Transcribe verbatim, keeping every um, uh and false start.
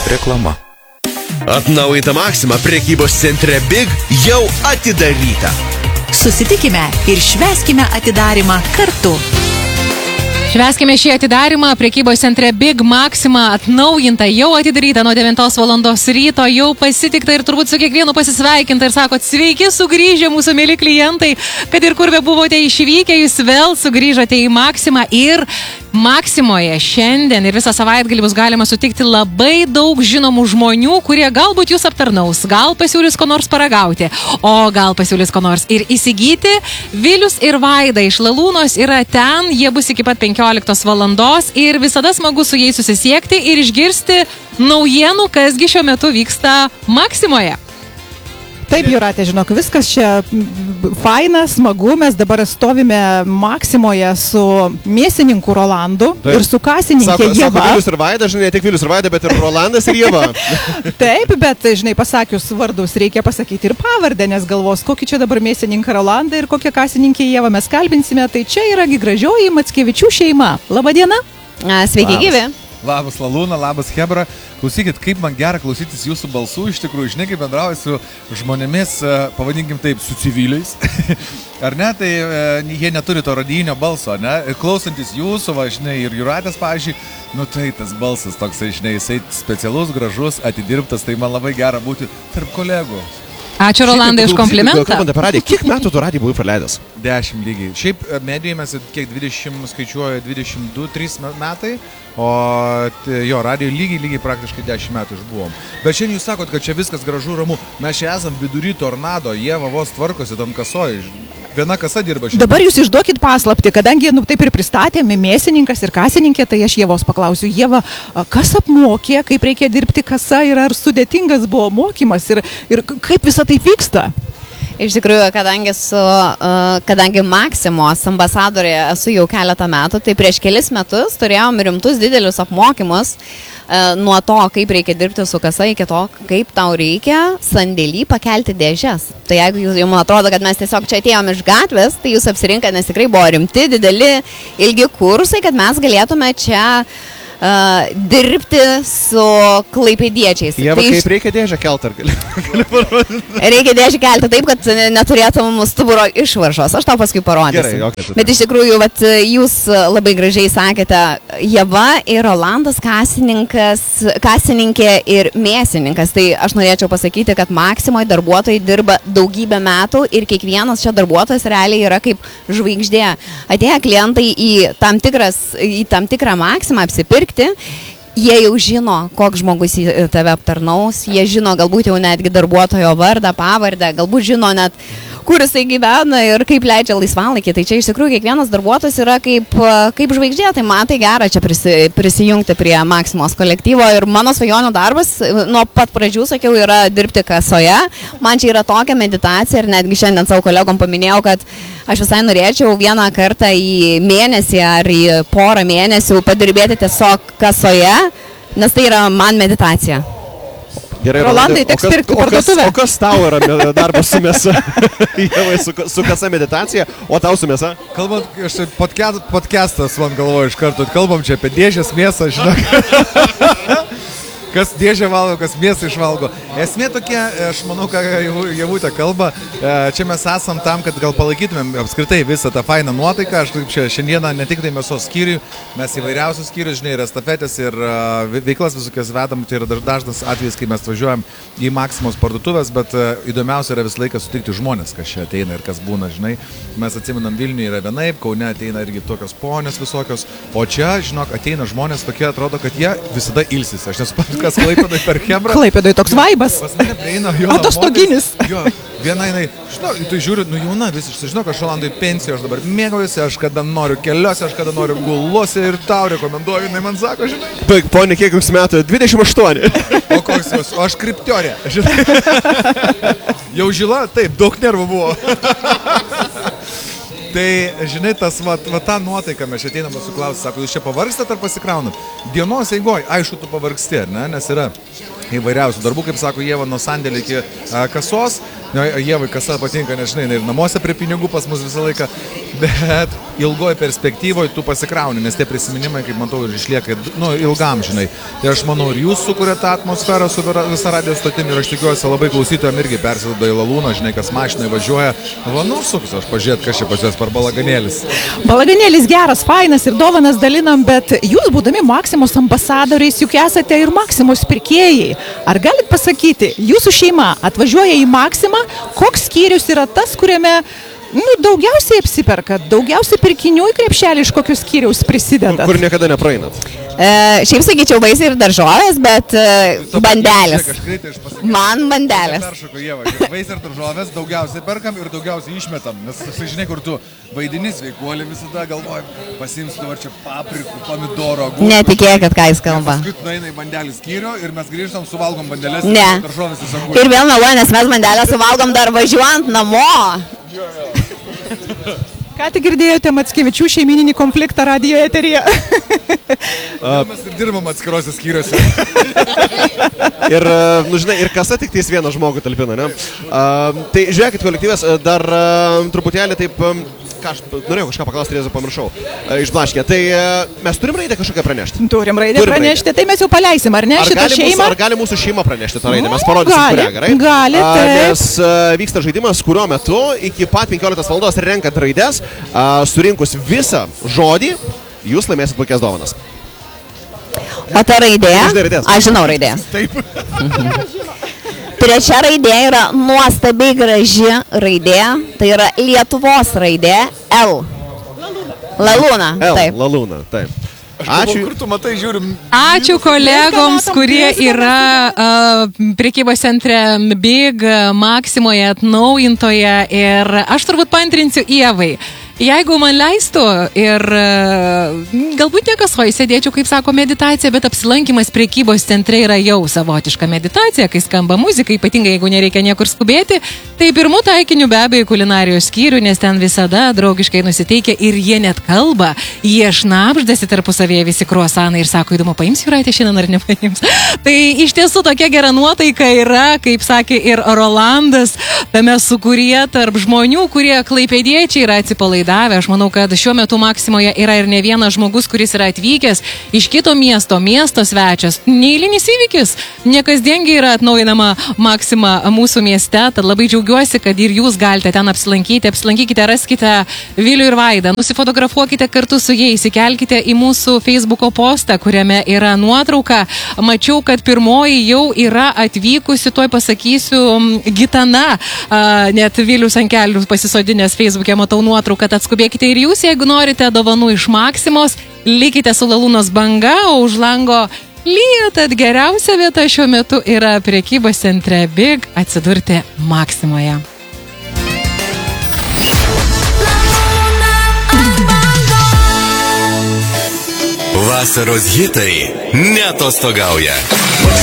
Reklama. Atnaujinta Maxima prekybos centre Big jau atidaryta. Susitikime ir švęskime atidarymą kartu. Švęskime šį atidarimą prekybos centre Big Maxima atnaujinta, jau atidaryta nuo devintos valandos ryto, jau pasitikta ir turbūt su kiekvienu pasisveikinta ir sakot, sveiki sugrįžę mūsų mėly klientai, kad ir kur be buvote išvykę, jūs vėl sugrįžote į Maximą ir Maximoje šiandien ir visą savaitgalį bus galima sutikti labai daug žinomų žmonių, kurie galbūt jūs aptarnaus, gal pasiūlys ko nors paragauti, o gal pasiūlys ko nors ir įsigyti. Vilius ir Vaida iš Lalūnos yra ten, jie bus iki pat penkioliktos valandos ir visada smagu su jais susisiekti ir išgirsti naujienų, kasgi šiuo metu vyksta Maximoje. Taip, Jūratė, žinok, viskas čia faina, smagu, mes dabar stovime Maximoje su mėsininku Rolandu. Taip. Ir su kasininkė sako, Ieva. Sako Vilius ir Vaida, žinai, ne tik Vilius ir Vaida, bet ir Rolandas ir Ieva. Taip, bet, žinai, pasakius vardus reikia pasakyti ir pavardę, nes galvos, kokį čia dabar mėsininką Rolandą ir kokią kasininkė Ieva mes kalbinsime, tai čia yra gražioji Mackevičių šeima. Labą dieną. Sveiki, gyvi. Labas Lalūna, labas Hebra. Klausykit, kaip man gera klausytis jūsų balsų, iš tikrųjų, žinai, kaip bendrauju su žmonėmis, pavadinkim taip, su civiliais. Ar ne, tai jie neturi to radijinio balso, ne? Klausantis jūsų, va, žinai, ir Jūratės, pavyzdžiui, nu tai tas balsas toks, žinai, jisai specialus, gražus, atidirbtas, tai man labai gera būti tarp kolegų. Ačiū Rolandai už komplimentą. Kalbant apie radiją, kiek metų tu radiją buvai praleidęs? Dešimt lygiai. Šiaip medijai mes kiek dvidešimt, skaičiuoju dvidešimt du trys metai, o jo, radijo lygiai, lygiai praktiškai dešimt metų išbuvom. Bet šiandien jūs sakot, kad čia viskas gražu, ramu. Mes čia esam vidury tornado, Ieva vos tvarkosi tam kasoj. Viena kasa dirba šiandien. Dabar jūs išduokit paslapti, kadangi nu, taip ir pristatėme mėsininkas ir kasininkė, tai aš Ievos paklausiu. Ieva, kas apmokė, kaip reikia dirbti kasa ir ar sudėtingas buvo mokymas ir, ir kaip visą tai vyksta? Iš tikrųjų, kadangi, su, uh, kadangi Maximos ambasadorė esu jau keletą metų, tai prieš kelis metus turėjom rimtus didelius apmokymus uh, nuo to, kaip reikia dirbti su kasa, iki to, kaip tau reikia sandėlį pakelti dėžes. Tai jeigu jūs, jums atrodo, kad mes tiesiog čia atėjom iš gatvės, tai jūs apsirinkat, nes tikrai buvo rimti, dideli, ilgi kursai, kad mes galėtume čia Uh, dirbti su klaipėdiečiais. Ieva, tai kaip iš... reikia dėžę kelti, ar gali, gali parodyti? Reikia dėžę kelti taip, kad neturėtum stuburo išvaržos. Aš tau paskui parodysiu. Gerai, okay, bet iš tikrųjų, vat, jūs labai gražiai sakėte, Ieva ir Rolandas kasininkas, kasininkė ir mėsininkas. Tai aš norėčiau pasakyti, kad Maximoje darbuotojai dirba daugybę metų ir kiekvienas čia darbuotojas realiai yra kaip žvaigždė. Atėję klientai į tam, tikras, į tam tikrą Maximą apsipirkti, jie jau žino, koks žmogus tave aptarnaus, jie žino galbūt jau netgi darbuotojo vardą, pavardę, galbūt žino net, kur jisai gyvena ir kaip leidžia laisvalaikį. Tai čia iš tikrųjų kiekvienas darbuotojas yra kaip, kaip žvaigždė, tai man tai gera čia prisi, prisijungti prie Maximos kolektyvo ir mano svajonių darbas nuo pat pradžių, sakiau, yra dirbti kasoje. Man čia yra tokia meditacija ir netgi šiandien savo kolegom paminėjau, kad aš visai norėčiau vieną kartą į mėnesį ar į porą mėnesių padirbėti tiesiog kasoje, nes tai yra man meditacija. Gerai, Rolandai, teks pirkti parduotuvę. O kas tau yra darbas su mėsa? su, su kasa meditacija, o tau su mėsa? Kalbant, aš podcast, podcastas, man galvoju iš karto, kalbam čia apie dėžės mėsą, žinok. Kas dėžę valgo, kas mėsą išvalgo. Esmė tokia, aš manau, ką Ievutė kalba, čia mes esam tam, kad gal palaikytumėm apskritai visą tą fainą nuotaiką. Aš čia šiandieną ne tik tai mėsos skyriui, mes įvairiausius skyrius, žinai, ir estafetės, ir veiklas visokias vedam. Tai yra dažnas atvejis, kai mes važiuojam į Maximos parduotuvės, bet įdomiausia yra visą laiką sutikti žmonės, kas čia ateina ir kas būna, žinai. Mes atsiminam, Vilniuje yra vienaip, Kaune ateina irgi tokios ponios visokios, o čia, žinok, ateina žmonės tokie, atrodo, kad jie visada ilsis. Aš nesuprantu, kas Klaipėdoj per Hebrą. Klaipėdoj toks vaibas. Pas mane prieina jo. Atostoginis. Jo, viena jinai, žinau, tai žiūriu, nu jauna visiškai, žinau, kad Rolandui pensijoje aš dabar mėgaujuosi, aš kada noriu keliuosi, aš kada noriu guluosi ir tau rekomenduoju, jinai man sako, žinai. Baig, ponė, kiek jums metų? dvidešimt aštuoni. O koks jūs? O aš kriptiorė, žinai. Jau žila, taip, daug nervų buvo. Tai, žinai, tas, va, va tą nuotaiką mes čia ateinam su klausimu, sako, jūs čia pavargstat ar pasikraunat? Dienos eigoj, aišku, tu pavargsti, ne? Nes yra įvairiausių darbų, kaip sako Ieva, nuo sandėlio iki a, kasos. Nu, Ievai kasa patinka, nes žinai, ir namuose prie pinigų pas mus visą laiką, bet ilgoje perspektyvoje tu pasikrauni, nes tie prisiminimai, kaip matau, ir išlieka, nu, ilgam, žinai. Tai aš manau, ir jūs sukūrėte tą atmosferą su visą radio stotimi ir aš tikiuosi labai klausytojam irgi persideda į Lalūną, žinai, kas mašinai važiuoja. Va, nu, suks, aš pažiūrėt, kas čia pas juos par balaganėlis. Balaganėlis geras, fainas ir dovanas dalinam, bet jūs, būdami Maksimos ambasadoriais, juk esate ir Maksimos pirkėjai. Ar galit pasakyti, jūsų šeima atvažiuoja į Maksimą, koks skyrius yra tas, kuriame nu, daugiausiai apsiperkat, daugiausiai pirkinių į krepšelį iš kokius skyriaus prisidedat? Kur, kur niekada nepraeinat? E, šiaip sakyčiau vaisiai ir daržovės, bet e, bandelės. Greitai, Man bandelės. Peršoku, Ieva, vaisiai ir daržovės daugiausiai perkam ir daugiausiai išmetam, nes žinai, kur tu vaidini sveikuolį visada galvojam, pasiimsiu dabar čia paprikų, pomidoro, agurkų. Netikėkit, ką jis kalba. Paskui nueina į bandelį skyrių ir mes grįžtam, suvalgom bandelės Ne. ir daržovės ir agurkų. Ir vėl meluoja, nes mes bandelę suvalgom dar važiuojant namo. Ką tik girdėjote Mackevičių šeimininį konfliktą radijo eteryje? Mes ir dirbam atskirose skyriuose. Ir, nu, žinai, ir kasa tik tais vieną žmogų talpina, ne? Uh, tai žiūrėkit, kolektyvas, dar uh, truputėlį taip, um, ką aš norėjau kažką paklausti, Rėzą pamiršau, uh, išblaškė. Tai uh, mes turim raidę kažkokią pranešti? Turim raidę Turim pranešti, raidę. tai mes jau paleisim, ar ne, Ar šitą gali, mūsų, šeimą? ar gali mūsų šeima pranešti tą raidę? Nu, Mes parodysim, gali, kurią, gerai? gali, Uh, taip. nes uh, vyksta žaidimas, kurio metu iki pat penkioliktos valandos renkat raides, uh, surinkus visą žodį, jūs laimėsit puikias dovanas. O ta raidė? Žinai raidės? Aš žinau raidė. Taip. Trečia raidė yra nuostabiai graži raidė. Tai yra Lietuvos raidė L. Lalūna. L, Taip. Lalūna, taip. Ačiū. Ačiū. Kur tu matai, žiūrim. Ačiū kolegoms, kurie yra uh, prekybos centre Big Maksimoje atnaujintoje ir aš turbūt paantrinsiu Ievai. Jeigu man leistų ir galbūt niekas, o įsėdėčiau, kaip sako, meditacija, bet apsilankimas prekybos centre yra jau savotiška meditacija, kai skamba muzika, ypatingai jeigu nereikia niekur skubėti, tai pirmų taikinių be abejo kulinarijos skyrių, nes ten visada draugiškai nusiteikia ir jie net kalba, jie šnapždasi tarpusavėje visi kruasanai ir sako, įdomu, paims Jūratė šiandien ar nepaims. Tai iš tiesų tokia gera nuotaika yra, kaip sakė ir Rolandas, tame sukūrė tarp žmonių, kurie klaipėdiečiai yra atsipalaidavę. Aš manau, kad šiuo metu Maksimoje yra ir ne vienas žmogus, kuris yra atvykęs iš kito miesto, miesto svečias. Neįlinis įvykis, nekasdiengiai yra atnaujinama Maksima mūsų mieste, tad labai džiaugiuosi, kad ir jūs galite ten apsilankyti. Apsilankykite, raskite Vilių ir Vaidą, nusifotografuokite kartu su jais, įkelkite į mūsų Facebooko postą, kuriame yra nuotrauka. Mačiau, kad pirmoji jau yra atvykusi, tuoj pasakysiu, Gitana, net Vilius ant kelių pasisodinęs Facebook'e, matau nuotrauką. Atskubėkite ir jūs, jeigu norite dovanų iš Maksimos, likite su Lalūnos banga, o už lango lyja, tad geriausia vieta šiuo metu yra prekybos centre Big atsidurti Maksimoje. Vasaros hitai neatostogauja.